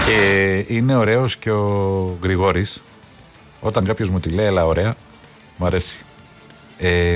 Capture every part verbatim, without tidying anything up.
Και είναι ωραίος και ο Γρηγόρης. Όταν κάποιος μου τη λέει, έλα ωραία, μου αρέσει. Ε,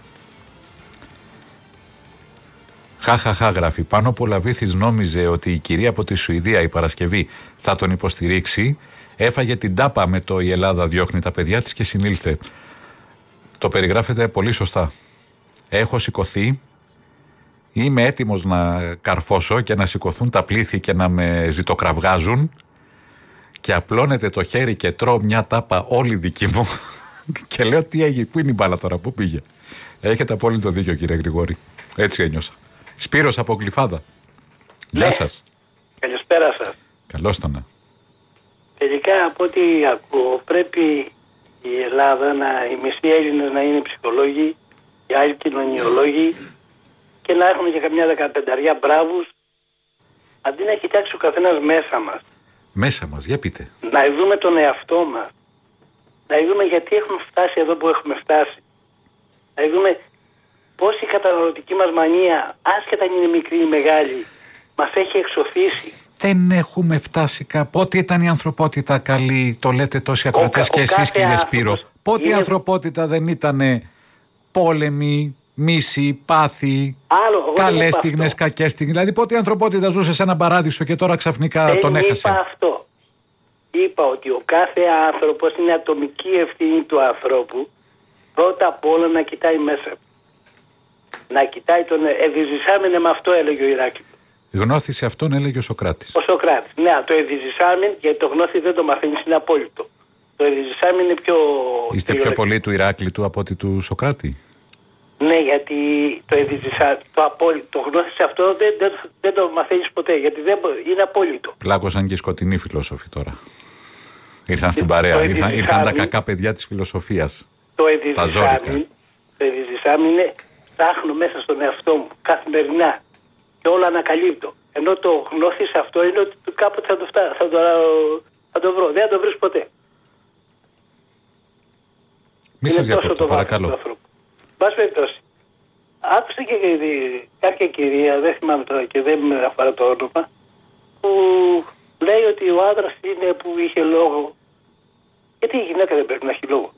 Χαχαχά γράφει. Πάνω που ο Λαβίθης νόμιζε ότι η κυρία από τη Σουηδία η Παρασκευή θα τον υποστηρίξει. Έφαγε την τάπα με το «Η Ελλάδα διώχνει τα παιδιά της» και συνήλθε. Το περιγράφεται πολύ σωστά. Έχω σηκωθεί. Είμαι έτοιμος να καρφώσω και να σηκωθούν τα πλήθη και να με ζητοκραυγάζουν. Και απλώνεται το χέρι και τρώω μια τάπα όλη δική μου. Και λέω τι έγινε, πού είναι η μπάλα τώρα, πού πήγε. Έχετε απόλυτο δίκιο, κύριε Γρηγόρη. Έτσι ένιωσα. Σπύρος από Γλυφάδα. Γεια ναι. σας. Καλησπέρα σας. Καλώς το να. Τελικά από ό,τι ακούω πρέπει η Ελλάδα, να, οι μισοί Έλληνες να είναι ψυχολόγοι, οι άλλοι κοινωνιολόγοι και να έχουν και καμιά δεκαπενταριά μπράβους, αντί να κοιτάξει ο καθένας μέσα μας. Μέσα μας, για πείτε. Να δούμε τον εαυτό μας. Να δούμε γιατί έχουμε φτάσει εδώ που έχουμε φτάσει. Να δούμε πώς η καταναλωτική μας μανία, άσχετα αν είναι μικρή ή μεγάλη, μας έχει εξωθήσει. Δεν έχουμε φτάσει κάπου. Πότε ήταν η ανθρωπότητα καλή, το λέτε τόσοι ακροατές και εσείς, κύριε Σπύρο. Πότε είναι... η ανθρωπότητα δεν ήταν πόλεμοι, μίση, πάθη, καλές στιγμές, κακές στιγμές. Δηλαδή πότε η ανθρωπότητα ζούσε σε έναν παράδεισο και τώρα ξαφνικά δεν τον έχασε. Είπα αυτό. Είπα ότι ο κάθε άνθρωπος είναι ατομική ευθύνη του ανθρώπου. Πρώτα απ' όλα να κοιτάει μέσα. Να κοιτάει τον ευηζησάμενε, με αυτό έλεγε ο Ηράκλειος. Γνώθησε αυτόν, έλεγε ο Σοκράτης. Ο Σοκράτης. Ναι, το ευηζησάμεν, γιατί το γνώθη δεν το μαθαίνεις, είναι απόλυτο. Το ευηζησάμεν είναι πιο... Είστε πιο πολύ του Ηράκλειτου από ότι του Σοκράτη. Ναι, γιατί το ευηζησάμεν, το, απόλυτο, το γνώθησε αυτό δεν, δεν, δεν το μαθαίνεις ποτέ, γιατί δεν, είναι απόλυτο. Πλάκωσαν και οι σκοτεινοί φιλόσοφοι τώρα. Ήρθαν στην παρέα, ήρθαν, ήρθαν τα κακά παιδιά της φιλοσοφίας. Το ευηζησάμεν είναι ψάχνω μέσα στον εαυτό μου καθημερινά και όλα ανακαλύπτω. Ενώ το γνώθεις αυτό είναι ότι κάποτε θα το, φτά, θα το, θα το βρω. Δεν θα το βρεις ποτέ. Μη σας διακόπτω, παρακαλώ. Μπας περιπτώσει. Άκουσα και κάποια κυρία, δεν θυμάμαι τώρα και δεν με αφορά το όνομα, που λέει ότι ο άντρας είναι που είχε λόγο. Γιατί η γυναίκα δεν πρέπει να έχει λόγο.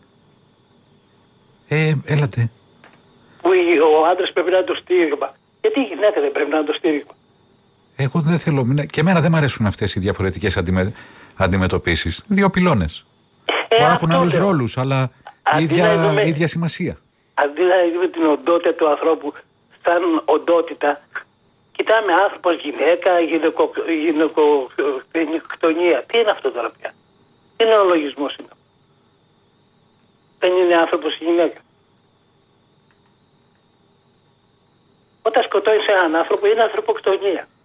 Ε, έλατε. Που ο άντρας πρέπει να είναι το στήριγμα. Γιατί η γυναίκα δεν πρέπει να είναι το στήριγμα. Εγώ δεν θέλω. Και εμένα δεν μου αρέσουν αυτές οι διαφορετικές αντιμε... αντιμετωπίσεις. Δύο πυλώνες. Ε, που έχουν άλλους ρόλους, αλλά ίδια, δούμε, ίδια σημασία. Αντί να δούμε την οντότητα του ανθρώπου σαν οντότητα, κοιτάμε άνθρωπος, γυναίκα, γυναικοκτονία. Τι είναι αυτό τώρα πια. Τι είναι ο λογισμός είναι. Δεν είναι άνθρωπος ή γυναίκα. Όταν σκοτώνεις έναν άνθρωπο είναι ανθρωποκτονία.